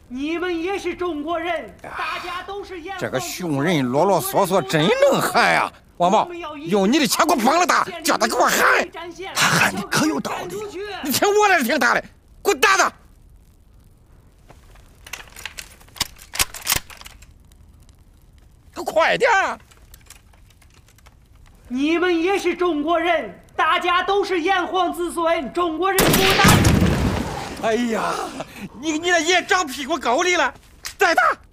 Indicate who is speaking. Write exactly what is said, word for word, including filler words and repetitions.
Speaker 1: 你们也是中国人，大家都是炎黄。
Speaker 2: 这个熊人啰啰嗦嗦，真能喊呀！王茂，用你的枪给我崩了他，叫他给我喊。
Speaker 3: 他喊的可有道理，
Speaker 2: 你听我的还是听他的？滚蛋的！快点！
Speaker 1: 你们也是中国人，大家都是炎黄子孙，中国人不打。
Speaker 2: 哎呀，你你的爷长屁股沟里了，再打！